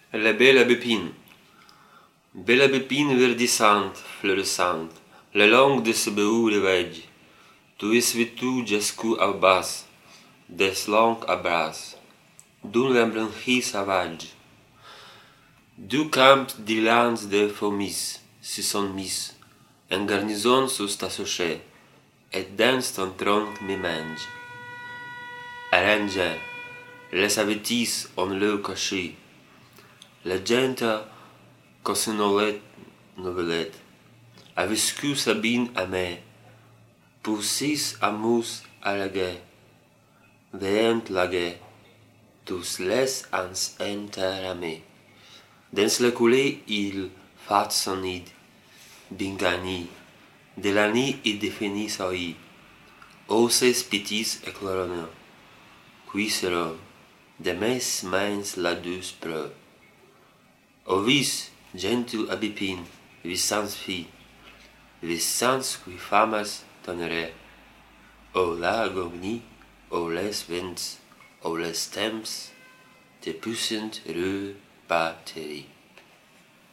La belle bépine verdissante, fleurissante, le long de ce beau rivage, tu es vêtu jusqu'au bas, des longs abras, d'un embranchi sauvage. Du camp d'Irlande de fourmis se sont mis, en garnison sous ta souchet, et dans ton tronc me mange. Arranger, les avétis on le caché, la gente cosinolet novelette, a viscu Sabine amé, poussis amus à la guet, veent la guet, tous les ans enterramés. Dans le coulé il fait son nid, bingani, de la nuit il définit sa vie, osses petits éclaironnants, qui seront, de mes mains la douce preuve. O vis, gentil abipine, visans fi, visans qui famas tonere, o la gogni, o les vents, o les temps, te puissent batterie.